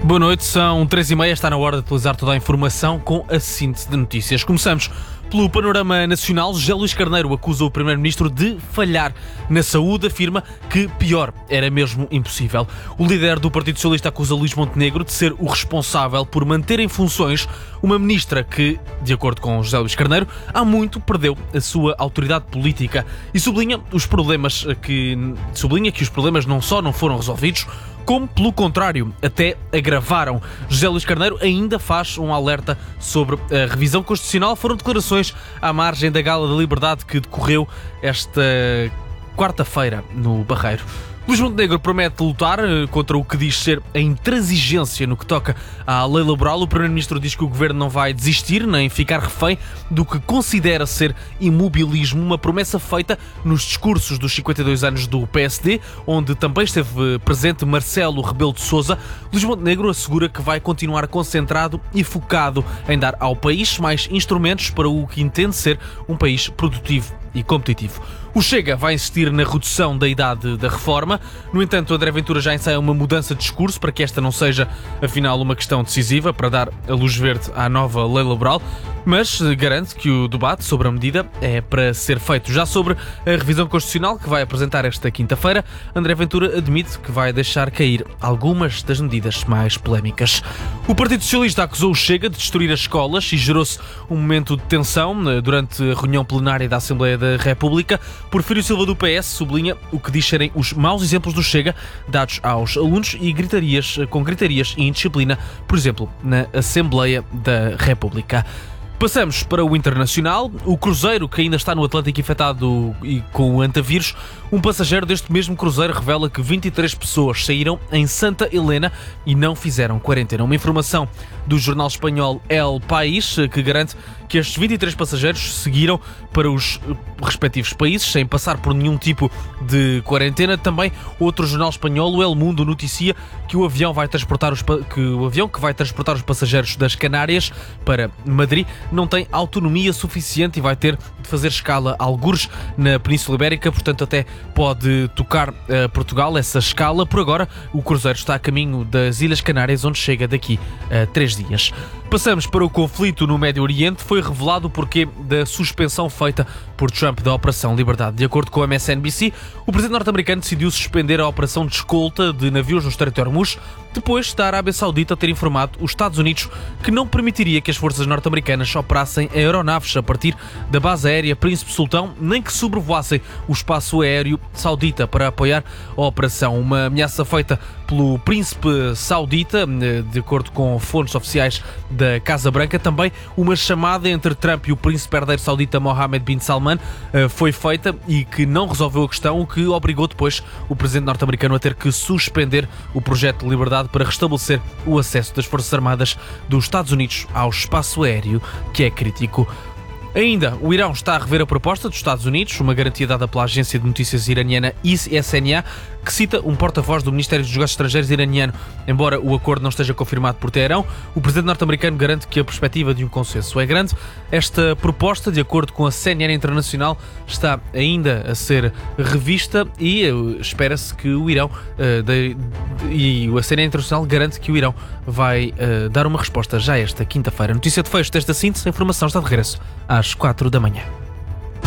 Boa noite, são 3h30, está na hora de atualizar toda a informação com a síntese de notícias. Começamos pelo panorama nacional. José Luís Carneiro acusa o Primeiro-Ministro de falhar na saúde, afirma que pior era mesmo impossível. O líder do Partido Socialista acusa Luís Montenegro de ser o responsável por manter em funções uma ministra que, de acordo com José Luís Carneiro, há muito perdeu a sua autoridade política e sublinha que os problemas não só não foram resolvidos, como, pelo contrário, até agravaram. José Luís Carneiro ainda faz um alerta sobre a revisão constitucional. Foram declarações à margem da Gala da Liberdade que decorreu esta quarta-feira no Barreiro. Luís Montenegro promete lutar contra o que diz ser a intransigência no que toca à lei laboral. O Primeiro-Ministro diz que o Governo não vai desistir nem ficar refém do que considera ser imobilismo, uma promessa feita nos discursos dos 52 anos do PSD, onde também esteve presente Marcelo Rebelo de Sousa. Luís Montenegro assegura que vai continuar concentrado e focado em dar ao país mais instrumentos para o que entende ser um país produtivo e competitivo. O Chega vai insistir na redução da idade da reforma. No entanto, André Ventura já ensaia uma mudança de discurso para que esta não seja, afinal, uma questão decisiva para dar a luz verde à nova lei laboral, mas garante que o debate sobre a medida é para ser feito. Já sobre a revisão constitucional que vai apresentar esta quinta-feira, André Ventura admite que vai deixar cair algumas das medidas mais polémicas. O Partido Socialista acusou o Chega de destruir as escolas e gerou-se um momento de tensão durante a reunião plenária da Assembleia da República. Porfírio Silva do PS sublinha o que diz serem os maus exemplos do Chega dados aos alunos e com gritarias e indisciplina, por exemplo, na Assembleia da República. Passamos para o internacional. O cruzeiro que ainda está no Atlântico infectado com o antavírus. Um passageiro deste mesmo cruzeiro revela que 23 pessoas saíram em Santa Helena e não fizeram quarentena. Uma informação do jornal espanhol El País que garante que estes 23 passageiros seguiram para os respectivos países sem passar por nenhum tipo de quarentena. Também outro jornal espanhol, o El Mundo, noticia que o avião que vai transportar os passageiros das Canárias para Madrid não tem autonomia suficiente e vai ter de fazer escala a algures na Península Ibérica, portanto até pode tocar Portugal essa escala. Por agora o cruzeiro está a caminho das Ilhas Canárias, onde chega daqui a 3 dias. Passamos para o conflito no Médio Oriente. Foi revelado o porquê da suspensão feita por Trump da Operação Liberdade. De acordo com a MSNBC, o presidente norte-americano decidiu suspender a operação de escolta de navios no Estreito de Hormuz, depois da Arábia Saudita ter informado os Estados Unidos que não permitiria que as forças norte-americanas operassem aeronaves a partir da base aérea Príncipe Sultão, nem que sobrevoassem o espaço aéreo saudita para apoiar a operação. Uma ameaça feita pelo príncipe saudita, de acordo com fontes oficiais da Casa Branca. Também uma chamada entre Trump e o príncipe herdeiro saudita Mohammed bin Salman foi feita e que não resolveu a questão, o que obrigou depois o presidente norte-americano a ter que suspender o projeto de liberdade para restabelecer o acesso das Forças Armadas dos Estados Unidos ao espaço aéreo, que é crítico. Ainda, o Irão está a rever a proposta dos Estados Unidos, uma garantia dada pela agência de notícias iraniana ISNA, que cita um porta-voz do Ministério dos Negócios Estrangeiros iraniano. Embora o acordo não esteja confirmado por Teherão, o presidente norte-americano garante que a perspectiva de um consenso é grande. Esta proposta, de acordo com a CNN Internacional, está ainda a ser revista e espera-se que o Irão e a CNN Internacional garante que o Irão vai dar uma resposta já esta quinta-feira. Notícia de fecho desta síntese, a informação está de regresso às 4 da manhã.